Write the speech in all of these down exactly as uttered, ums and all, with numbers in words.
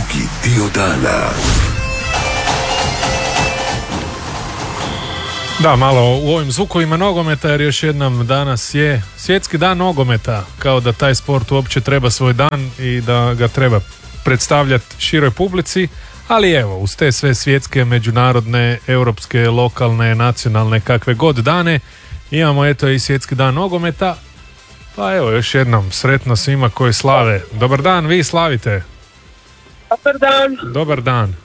Drugi dio dana. Da, malo u ovim zvukovima nogometa, jer još jednom danas je svjetski dan nogometa, kao da taj sport uopće treba svoj dan i da ga treba predstavljati široj publici, ali evo, uz te sve svjetske, međunarodne, europske, lokalne, nacionalne, kakve god dane, imamo eto i svjetski dan nogometa, pa evo još jednom sretno svima koji slave. Dobar dan, vi slavite. Dobar dan. Dobar dan.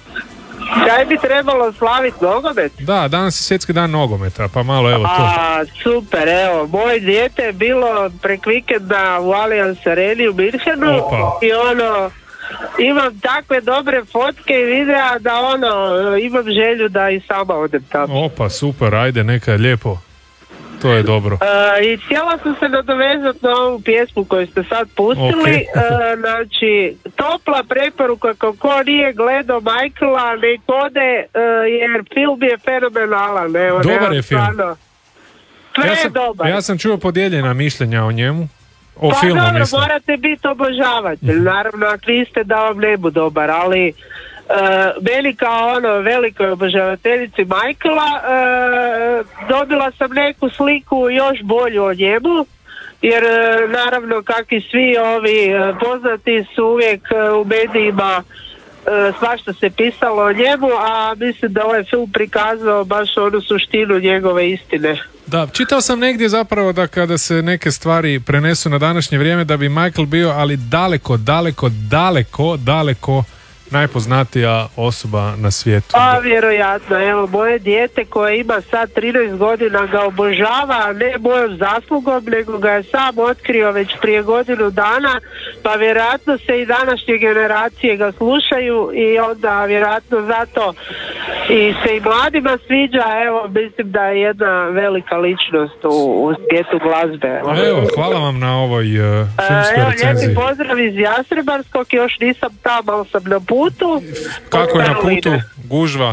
Kaj bi trebalo slaviti nogomet? Da, danas je svjetski dan nogometa, pa malo evo to. A, super, evo, moje dijete je bilo prek vikenda u Allianz Areni u Minhenu. Opa. I ono, imam takve dobre fotke i videa da ono, imam želju da i sama odem tamo. Opa, super, ajde, neka je lijepo. To je dobro. Uh, I htjela sam se nadovezati na ovu pjesmu koju ste sad pustili. Okay. uh, znači, topla preporuka kako nije gledao Michaela, nek ode, uh, jer film je fenomenalan. Evo, Dobar je film. Sve Ja sam, dobar. ja sam čuo podijeljena mišljenja o njemu. O pa filmu, dobro, mislim. morate biti obožavatelj. Mhm. Naravno, ako niste da vam ne bu dobar, ali Uh, meni kao ono velikoj obožavateljici Michaela uh, dobila sam neku sliku još bolju o njemu, jer uh, naravno kakvi svi ovi uh, poznati su uvijek uh, u medijima uh, svašta se pisalo o njemu, a mislim da ovaj film prikazao baš onu suštinu njegove istine. Da, čitao sam negdje zapravo da kada se neke stvari prenesu na današnje vrijeme da bi Michael bio, ali daleko, daleko, daleko, daleko najpoznatija osoba na svijetu. Pa vjerojatno, evo moje dijete koje ima sad trinaest godina ga obožava, ne mojom zaslugom, nego ga je sam otkrio već prije godinu dana, pa vjerojatno se i današnje generacije ga slušaju i onda vjerojatno zato i se i mladima sviđa. Evo, mislim da je jedna velika ličnost u, u svijetu glazbe. Evo, evo hvala vam na ovoj uh, filmskoj evo, recenziji. lijepi pozdrav iz Jastrebarskog, još nisam tam, ali sam na putu. Kako je na putu? Gužva?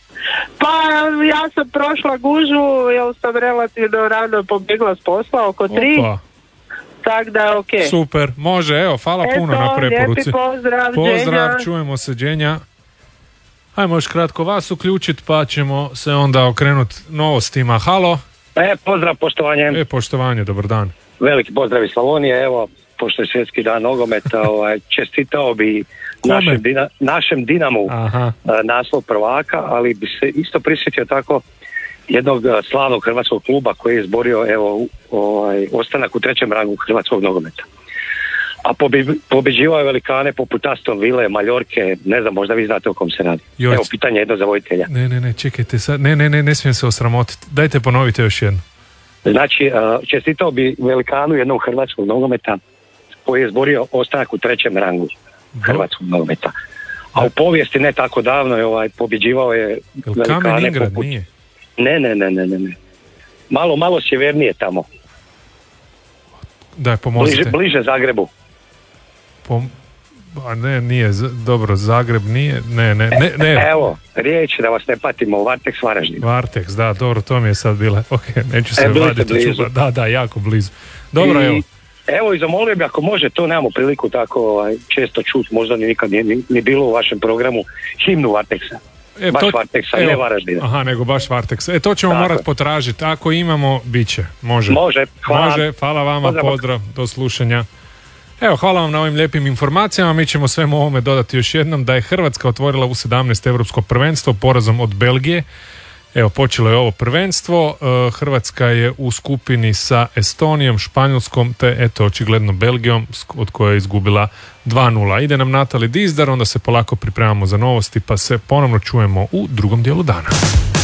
Pa ja sam prošla gužvu, jer sam relativno rano pobjegla s posla, oko tri. Opa. Tak da je okej. Super, može, evo, hvala Eto, puno na preporuci. lijepi pozdrav, Pozdrav, Đenja. čujemo se, Đenja. Ajmo još kratko vas uključiti, pa ćemo se onda okrenuti novostima. Halo? E, pozdrav, poštovanje. E, poštovanje, dobar dan. Veliki pozdrav iz Slavonije, evo, pošto je svjetski dan nogometa, ovaj, čestitao bi našem, dina, našem Dinamu Aha. naslov prvaka, ali bi se isto prisjetio tako jednog slavnog hrvatskog kluba koji je izborio evo, ovaj, ostanak u trećem rangu hrvatskog nogometa. A pobeđivao je velikane poput Aston Ville, Maljorke, ne znam, možda vi znate o kom se radi. Joj. Evo, pitanje jedno za voditelja. Ne, ne, ne, čekajte sad, ne, ne, ne, ne smijem se osramotiti. Dajte ponovite još jedno. Znači, čestitao bi velikanu jednog hrvatskog nogometa koji je izborio ostanak u trećem rangu hrvatskog nogometa. A u povijesti ne tako davno je ovaj, pobjeđivao je Kamen Ingrad, poput... nije? Ne, ne, ne, ne, ne. Malo, malo sjevernije tamo. Daj, pomozite. Bliže, bliže Zagrebu. Pom... A ne, nije, z- dobro, Zagreb nije, ne, ne, ne, ne. Evo, riječ da vas ne patimo, Varteks Varaždin. Varteks, da, dobro, to mi je sad bila, ok, neću se E, bili ste vaditi, blizu. čupa. Da, da, jako blizu. Dobro, I, evo. Evo i zamolio bi ako može, to nemamo priliku tako ovaj, često čuti, možda ni nikad nije ni, ni bilo u vašem programu, himnu Varteksa. E, baš to- Varteksa, evo, ne Varaždina. Aha, nego baš Varteks. E, to ćemo Tako morat je. potražiti. Ako imamo, bit će. Može. Može, hvala. Može, hvala vama, Pozdrav. pozdrav, do slušanja. Evo, hvala vam na ovim lijepim informacijama. Mi ćemo svemu ovome dodati još jednom da je Hrvatska otvorila u sedamnaest europsko prvenstvo porazom od Belgije. Evo, počelo je ovo prvenstvo. E, Hrvatska je u skupini sa Estonijom, Španjolskom te, eto, očigledno Belgijom, od koje je izgubila dva nula. Ide nam Natali Dizdar, onda se polako pripremamo za novosti, pa se ponovno čujemo u drugom dijelu dana.